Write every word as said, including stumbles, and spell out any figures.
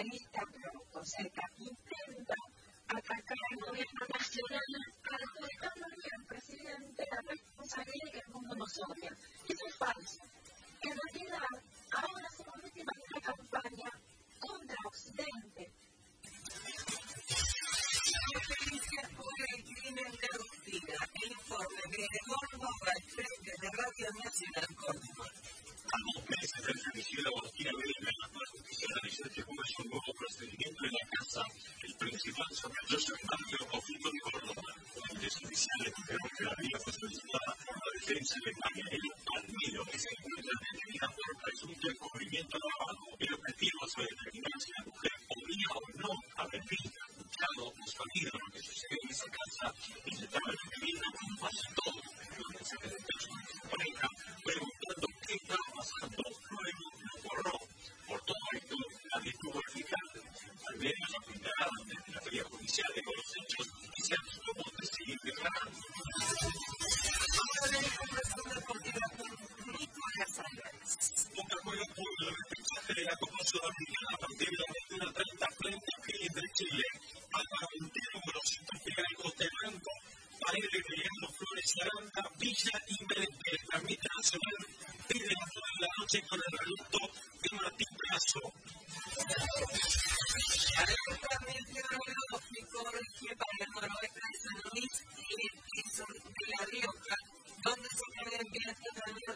asambleísta, pero o sea, que intenta atacar al gobierno nacional, adjudicándole al presidente la responsabilidad de que el mundo nos odia. Eso es falso. En realidad, ahora se convierte en una campaña contra Occidente. Noticia por el crimen de Rufina. El informe de Eduardo Frente de Radio Nacional Córdoba. A dos meses del femicidio de Agustina Belén, la justicia analizó que comenzó un nuevo procedimiento en la casa. El principal sospechoso en barrio conflicto de Córdoba. Fuentes judiciales dijeron que la vía fue solicitada por la defensa de María Elena Palmiro, que se encuentra detenida por presunto encubrimiento de lavado. El objetivo fue determinar si la mujer podría o no haber visto, escuchado o sabido lo que sucede en esa casa y se estaba deteniendo como pasa todo. Luego se detenció su pareja, preguntando qué estaba pasando, luego lo borró. Por todo esto, la detuvo eficaz. Al menos apuntaron desde la vía judicial de los hechos y se abstuvo de seguir declarando. Boca juega por el repechaje de la Copa Sudamericana a partir de la veintiuno treinta frente a Higgins de Chile. Álvaro Montero, Morosito, Pegal, Costa Blanco, Paredes, Guillermo Flores, Aranda, Villa y Méndez. Transmite Nacional desde las nueve de la noche con el relato de Martín Brazo. Alerta meteorológico región para el noroeste de San Luis y el sur de La Rioja, donde se prevén vientos de